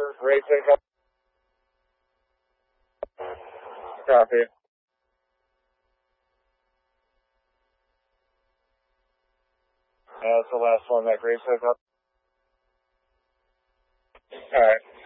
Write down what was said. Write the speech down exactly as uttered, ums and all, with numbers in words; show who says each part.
Speaker 1: Great pickup. Copy. Yeah, that's the last one, that great pickup. Alright.